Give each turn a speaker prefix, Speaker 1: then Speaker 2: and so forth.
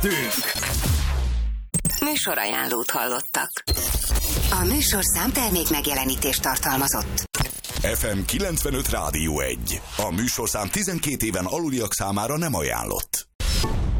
Speaker 1: Műsorajánlót hallottak. A műsorszám termék megjelenítést tartalmazott.
Speaker 2: FM 95 Rádió 1. A műsorszám 12 éven aluliak számára nem ajánlott.